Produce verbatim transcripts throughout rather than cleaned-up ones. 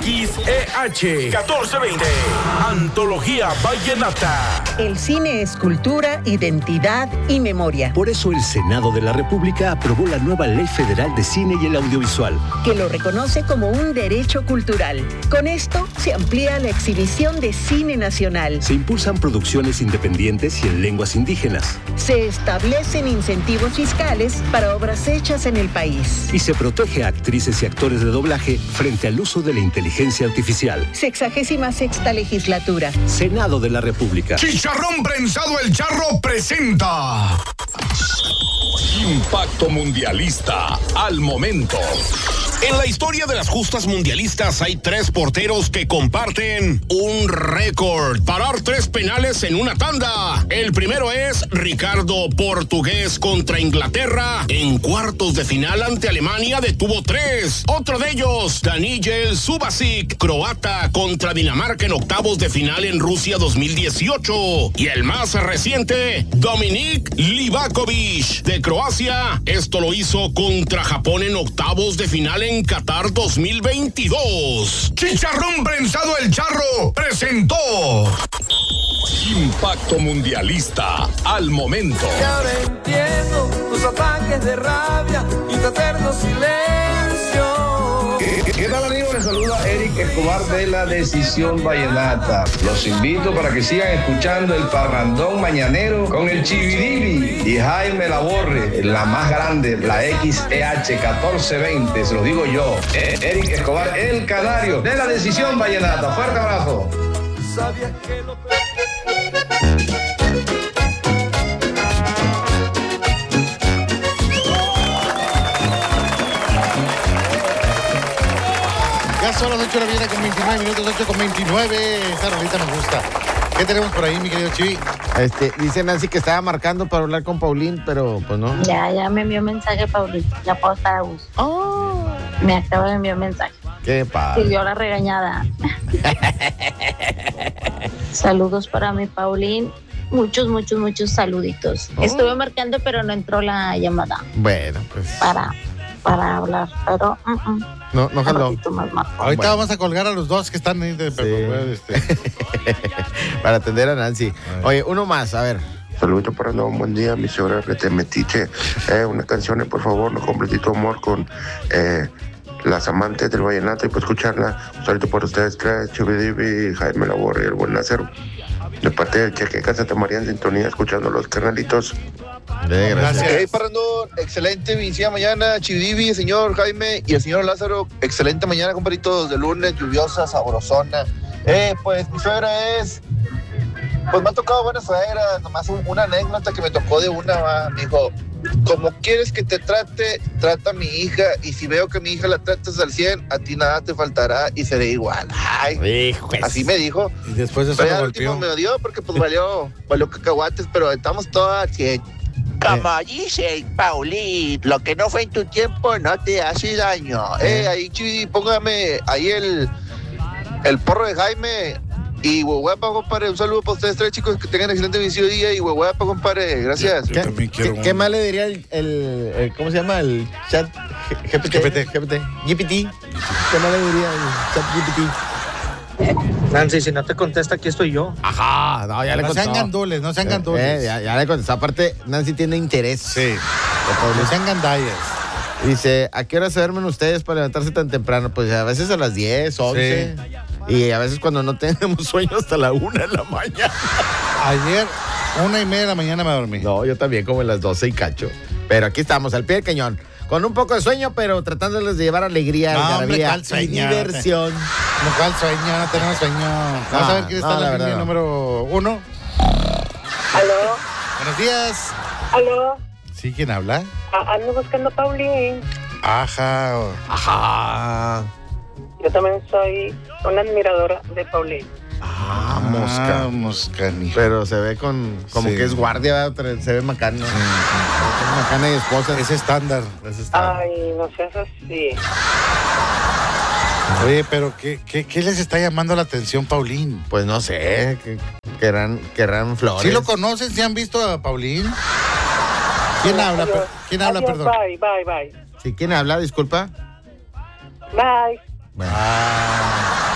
X E H catorce veinte. Antología Vallenata. El cine es cultura, identidad y memoria. Por eso el Senado de la República aprobó la nueva Ley Federal de Cine y el Audiovisual, que lo reconoce como un derecho cultural. Con esto se amplía la exhibición de cine nacional. Se impulsan producciones independientes y en lenguas indígenas. Se establecen incentivos fiscales para obras hechas en el país. Y se protege a actrices y actores de doblaje frente al uso de la inteligencia artificial. Sexagésima sexta legislatura. Senado de la República. Chicharrón prensado El Charro presenta Impacto Mundialista al momento. En la historia de las justas mundialistas hay tres porteros que comparten un récord: parar tres penales en una tanda. El primero es Ricardo Portugués contra Inglaterra. En cuartos de final ante Alemania detuvo tres. Otro de ellos, Daniel Subasic, croata, contra Dinamarca en octavos de final en Rusia dos mil dieciocho. Y el más reciente, Dominik Livakovic, de Croacia. Esto lo hizo contra Japón en octavos de final en Qatar dos mil veintidós. Chicharrón prensado El Charro presentó Impacto Mundialista al momento. Y ahora entiendo tus ataques de rabia y tu eterno silencio. ¿Qué, qué tal, amigos? Les saluda Eric Escobar de La Decisión Vallenata. Los invito para que sigan escuchando el parrandón mañanero con el Chividivi y Jaime Laborre, la más grande, la X E H catorce veinte, se los digo yo, Eric Escobar, el canario de La Decisión Vallenata. Fuerte abrazo. ¿Sabías que lo... Ya son las ocho de la mañana con veintinueve minutos, ocho con veintinueve. Esa rolita me gusta. ¿Qué tenemos por ahí, mi querido Chivi? Este, dice Nancy que estaba marcando para hablar con Paulín, pero pues no. Ya, ya me envió mensaje, Paulín. Ya puedo estar a gusto. Oh. Me acaba de enviar mensaje. Qué padre. Sirvió la regañada. Saludos para mi Paulín. Muchos, muchos, muchos saluditos. Oh. Estuve marcando, pero no entró la llamada. Bueno, pues. Para, para hablar, pero... Uh -uh. No, no jaló. Ahorita bueno. vamos a colgar a los dos que están ahí de, sí. este. Para atender a Nancy. A Oye, uno más, a ver. Saludos para no, un buen día, mi señora Rete Metiche. Eh, una canción, por favor, no completito amor con eh, las amantes del vallenato y para escucharla. Un saludo por ustedes tres, Chividivi, Jaime Laborre y el buen Nacero. De parte del Cheque Casa te María en sintonía, escuchando los carnalitos. De, gracias. Hey, Parrandón, excelente inicio mañana, Chividivi, señor Jaime y el señor Lázaro. Excelente mañana, compadritos, de lunes, lluviosa, sabrosona. Eh, pues mi suegra es... Pues me ha tocado buena suegra, nomás un, una anécdota que me tocó de una, va, me dijo, como quieres que te trate, trata a mi hija, y si veo que mi hija la tratas al cien, a ti nada te faltará y seré igual. Ay, Híjole. Así me dijo. Y después de eso pero me al golpeó. último me odió porque pues valió, valió cacahuates, pero estamos todas al cien. Como dice Paulín, lo que no fue en tu tiempo no te hace daño. Eh, eh ahí, Chivi, póngame ahí el, el porro de Jaime. Y huehuepa, compadre, un saludo para ustedes tres, chicos, que tengan excelente inicio de día. Y huehuepa, compadre, gracias. ¿Qué, ¿qué, un... ¿Qué más le diría el, el, el, ¿cómo se llama? El chat G P T. G P T. G P T. G P T. ¿Qué más le diría el chat G P T? Nancy, si no te contesta, aquí estoy yo. Ajá, no, ya le no contestó. No sean gandules, no sean gandules. Eh, eh, ya, ya le contestó. Aparte, Nancy tiene interés. Sí. No sean gandallas. Dice, ¿a qué hora se duermen ustedes para levantarse tan temprano? Pues a veces a las diez, once. Sí. Y a veces cuando no tenemos sueño hasta la una de la mañana. Ayer, una y media de la mañana me dormí. No, yo también como en las doce y cacho. Pero aquí estamos, al pie del cañón. Con un poco de sueño, pero tratándoles de llevar alegría, no, algarabía y diversión. No, ¿cuál sueño? No tenemos sueño. Vamos ah, a ver quién está no, en la, la línea no. número uno. ¿Aló? Buenos días. ¿Aló? ¿Sí? ¿Quién habla? Ah, ando buscando a Paulín. Ajá. Ajá. Yo también soy una admiradora de Paulín. Ah, mosca. Ah, mosca. Pero se ve con como sí. que es guardia, pero se ve macana. Sí, sí. Macana y esposa. Es estándar. Es estándar. Ay, no seas así. Oye, pero ¿qué, qué, ¿qué les está llamando la atención, Paulín? Pues no sé, que, querrán, querrán flores. ¿Sí lo conocen? ¿Sí han visto a Paulín? ¿Quién Adiós. habla? Per- ¿Quién habla, Adiós, perdón? Bye, bye, bye. ¿Sí? ¿Quién habla? Disculpa. Bye. Bueno. Ah.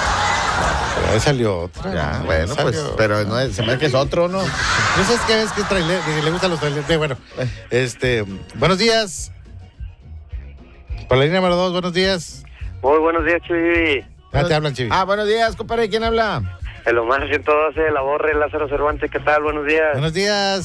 Ya salió otra. Ya, ¿no? bueno, Salió. pues, pero no es, se me hace que es otro, ¿no? No sabes qué ves que es trailer, que le gustan los trailers. Sí, bueno, este, buenos días. Por la línea número dos, buenos días. Muy buenos días, Chivi. Ya te hablan, Chivi. Ah, buenos días, compadre, ¿quién habla? El Omar ciento doce, La Borre, Lázaro Cervantes, ¿qué tal? Buenos días. Buenos días.